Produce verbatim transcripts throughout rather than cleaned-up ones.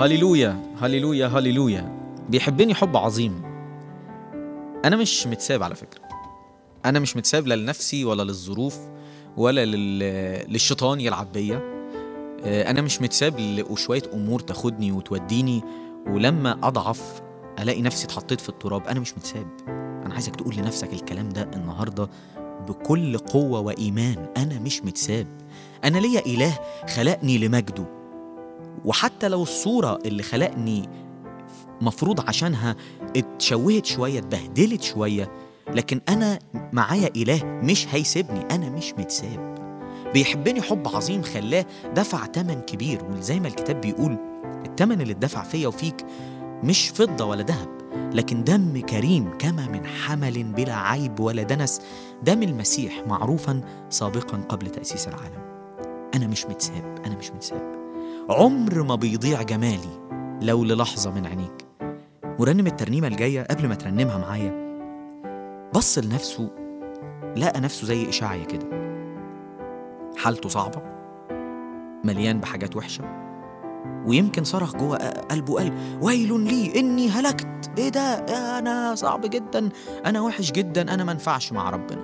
هاليلويا هاليلويا هاليلويا. بيحبني حب عظيم. أنا مش متساب على فكرة، أنا مش متساب لا لنفسي ولا للظروف ولا لل... للشيطان يلعب بيا. أنا مش متساب لشوية أمور تاخدني وتوديني، ولما أضعف ألاقي نفسي اتحطيت في التراب. أنا مش متساب. أنا عايزك تقول لنفسك الكلام ده النهاردة بكل قوة وإيمان. أنا مش متساب. أنا ليا إله خلقني لمجده، وحتى لو الصورة اللي خلقني مفروض عشانها اتشوهت شوية اتبهدلت شوية، لكن أنا معايا إله مش هيسيبني. أنا مش متساب. بيحبني حب عظيم خلاه دفع تمن كبير، وزي ما الكتاب بيقول التمن اللي اتدفع فيا وفيك مش فضة ولا ذهب، لكن دم كريم كما من حمل بلا عيب ولا دنس، دم المسيح معروفا سابقا قبل تأسيس العالم. أنا مش متساب. أنا مش متساب. عمر ما بيضيع جمالي لو للحظة من عينيك. مرنم الترنيمة الجاية قبل ما ترنمها معايا بص لنفسه، لقى نفسه زي إشعيا كده، حالته صعبة، مليان بحاجات وحشة، ويمكن صرخ جوه قلبه قال ويل لي إني هلكت. إيه ده؟ أنا صعب جدا، أنا وحش جدا، أنا منفعش مع ربنا.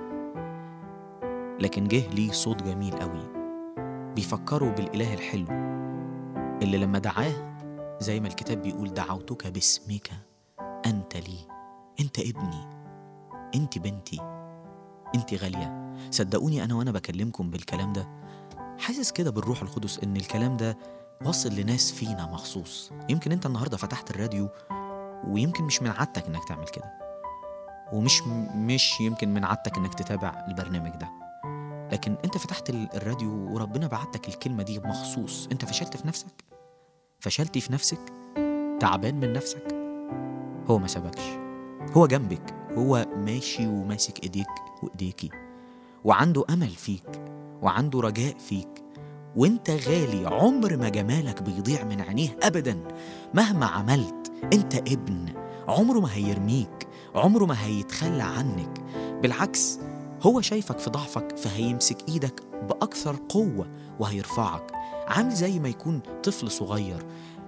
لكن جه ليه صوت جميل قوي بيفكروا بالإله الحلو اللي لما دعاه زي ما الكتاب بيقول دعوتك باسمك أنت لي، أنت ابني، أنت بنتي، أنت غالية. صدقوني أنا وأنا بكلمكم بالكلام ده حاسس كده بالروح القدس إن الكلام ده وصل لناس فينا مخصوص. يمكن أنت النهاردة فتحت الراديو ويمكن مش من عادتك إنك تعمل كده، ومش مش يمكن من عادتك إنك تتابع البرنامج ده، لكن أنت فتحت الراديو وربنا بعتك الكلمة دي مخصوص. أنت فشلت في نفسك، فشلتي في نفسك، تعبان من نفسك. هو ما سابكش، هو جنبك، هو ماشي وماسك ايديك وايديكي، وعنده امل فيك وعنده رجاء فيك، وانت غالي. عمر ما جمالك بيضيع من عينيه ابدا. مهما عملت انت ابن، عمره ما هيرميك، عمره ما هيتخلى عنك. بالعكس هو شايفك في ضعفك فهيمسك ايدك باكثر قوة وهيرفعك، عامل زي ما يكون طفل صغير.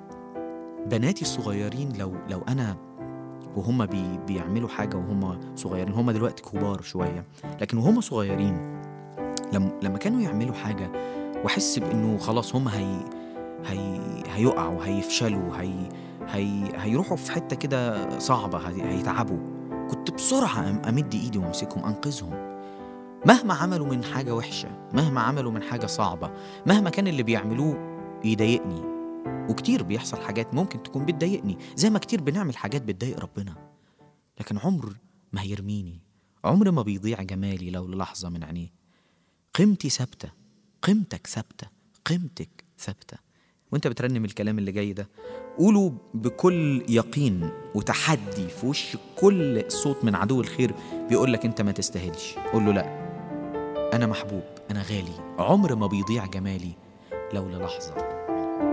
بناتي الصغيرين لو لو انا وهم بي بيعملوا حاجة وهم صغيرين، هم دلوقتي كبار شوية، لكن وهم صغيرين لما لما كانوا يعملوا حاجة واحس بانه خلاص هم هي هي هيقعوا، هيفشلوا، هي هي هيروحوا في حتة كده صعبة، هي هيتعبوا، كنت بسرعة امد ايدي وامسكهم انقذهم. مهما عملوا من حاجة وحشة، مهما عملوا من حاجة صعبة، مهما كان اللي بيعملوه يضايقني، وكتير بيحصل حاجات ممكن تكون بتضايقني زي ما كتير بنعمل حاجات بتضايق ربنا، لكن عمر ما هيرميني، عمر ما بيضيع جمالي لو للحظة من عينيه. قيمتي ثابتة، قيمتك ثابتة، قيمتك ثابتة. وانت بترنم الكلام اللي جاي ده قوله بكل يقين وتحدي في وش كل صوت من عدو الخير بيقول لك انت ما تستاهلش. قول له لا، انا محبوب، انا غالي، عمر ما بيضيع جمالي لو للحظة